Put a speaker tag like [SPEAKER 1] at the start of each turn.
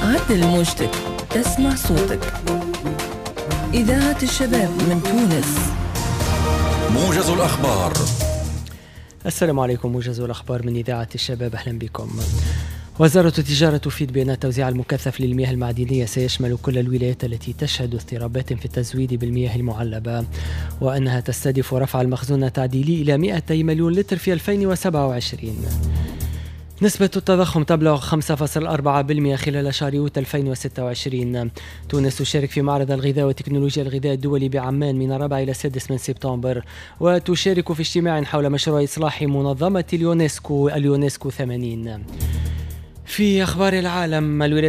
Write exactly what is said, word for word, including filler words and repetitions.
[SPEAKER 1] عدل موجتك، اسمع صوتك. إذاعة الشباب من تونس.
[SPEAKER 2] موجز الأخبار.
[SPEAKER 3] السلام عليكم. موجز الأخبار من إذاعة الشباب، أهلا بكم. وزارة التجارة تفيد بأن التوزيع المكثف للمياه المعدنية سيشمل كل الولايات التي تشهد اضطرابات في التزويد بالمياه المعلبة، وأنها تستهدف رفع المخزون التعديلي إلى مئتي مليون لتر في ألفين وسبعة وعشرين. نسبة التضخم تبلغ خمسة فاصلة أربعة بالمئة خلال شهر يوت ألفين وستة وعشرين. تونس تشارك في معرض الغذاء وتكنولوجيا الغذاء الدولي بعمان من الرابع إلى السادس من سبتمبر، وتشارك في اجتماع حول مشروع إصلاح منظمة اليونسكو اليونسكو ثمانين. في أخبار العالم، الولايات